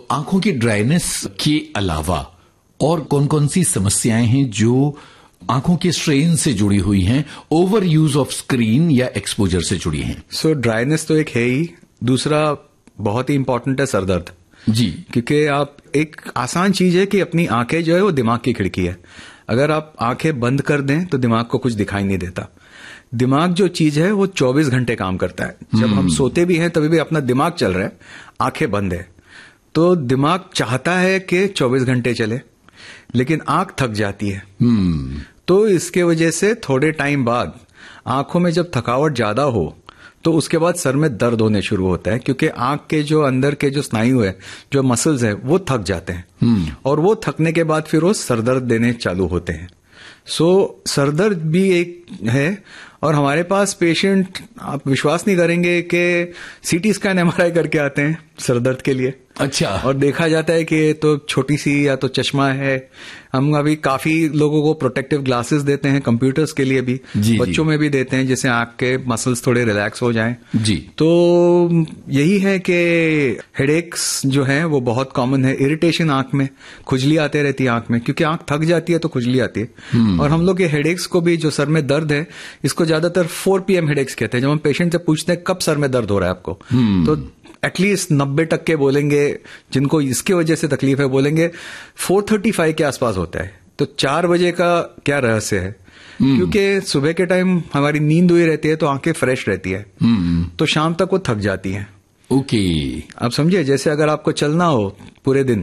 आंखों की ड्राइनेस के अलावा और कौन कौन सी समस्याएं हैं जो आंखों के स्ट्रेन से जुड़ी हुई हैं, ओवर यूज ऑफ स्क्रीन या एक्सपोजर से जुड़ी हैं? सो ड्राइनेस तो एक है ही, दूसरा बहुत ही इंपॉर्टेंट है सरदर्द जी। क्योंकि आप एक आसान चीज है कि अपनी आंखें जो है वो दिमाग की खिड़की है। अगर आप आंखें बंद कर दें तो दिमाग को कुछ दिखाई नहीं देता। दिमाग जो चीज है वो 24 घंटे काम करता है। जब हम सोते भी हैं तभी भी अपना दिमाग चल रहा है, आंखें बंद है, तो दिमाग चाहता है कि 24 घंटे चले, लेकिन आंख थक जाती है। तो इसके वजह से थोड़े टाइम बाद आंखों में जब थकावट ज्यादा हो तो उसके बाद सर में दर्द होने शुरू होता है, क्योंकि आंख के जो अंदर के जो स्नायु है, जो मसल्स है, वो थक जाते हैं और वो थकने के बाद फिर वो सरदर्द देने चालू होते हैं। सो सरदर्द भी एक है। और हमारे पास पेशेंट, आप विश्वास नहीं करेंगे कि सीटी स्कैन एमआरआई करके आते हैं सरदर्द के लिए। अच्छा। और देखा जाता है कि तो छोटी सी या तो चश्मा है। हम अभी काफी लोगों को प्रोटेक्टिव ग्लासेस देते हैं, कंप्यूटर्स के लिए भी, बच्चों में भी देते हैं, जिससे आंख के मसल्स थोड़े रिलैक्स हो जाएं। जी। तो यही है कि हेडेक्स जो है वो बहुत कॉमन है। इरिटेशन आंख में, खुजली आते रहती है आंख में, क्योंकि आंख थक जाती है तो खुजली आती है। और हम लोग ये हेडेक्स को भी, जो सर में दर्द है, इसको ज्यादातर 4 PM हेडेक्स कहते हैं। जब हम पेशेंट से पूछते हैं कब सर में दर्द हो रहा है आपको, तो एटलीस्ट 90% बोलेंगे, जिनको इसके वजह से तकलीफ है, बोलेंगे 4:35 के आसपास होता है। तो 4 बजे का क्या रहस्य है? क्योंकि सुबह के टाइम हमारी नींद हुई रहती है तो आंखें फ्रेश रहती है, तो शाम तक वो थक जाती हैं। ओके। आप समझिए, जैसे अगर आपको चलना हो पूरे दिन,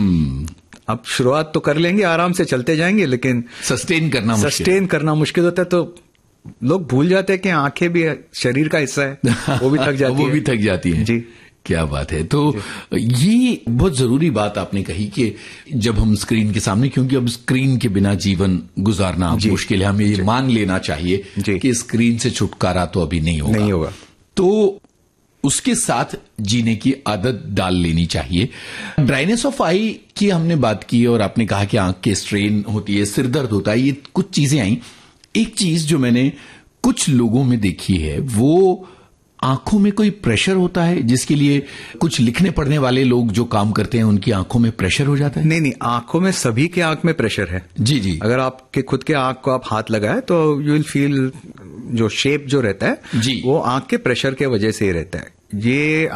आप शुरुआत तो कर लेंगे, आराम से चलते जाएंगे, लेकिन सस्टेन करना मुश्किल होता है। तो लोग भूल जाते हैं कि आंखें भी शरीर का हिस्सा है, वो भी थक जाती है। वो भी थक जाती है। जी। क्या बात है। तो ये बहुत जरूरी बात आपने कही कि जब हम स्क्रीन के सामने, क्योंकि अब स्क्रीन के बिना जीवन गुजारना मुश्किल है, हमें ये मान लेना चाहिए कि स्क्रीन से छुटकारा तो अभी नहीं होगा। तो उसके साथ जीने की आदत डाल लेनी चाहिए। ड्राइनेस ऑफ आई की हमने बात की और आपने कहा कि आंख के स्ट्रेन होती है, सिरदर्द होता है, ये कुछ चीजें आई। एक चीज जो मैंने कुछ लोगों में देखी है, वो आंखों में कोई प्रेशर होता है, जिसके लिए कुछ लिखने पढ़ने वाले लोग जो काम करते हैं उनकी आंखों में प्रेशर हो जाता है। नहीं, आंखों में, सभी के आंख में प्रेशर है। जी। अगर आपके खुद के आंख को आप हाथ लगाए तो यू विल फील जो शेप जो रहता है, वो आंख के प्रेशर के वजह से ही रहता है। ये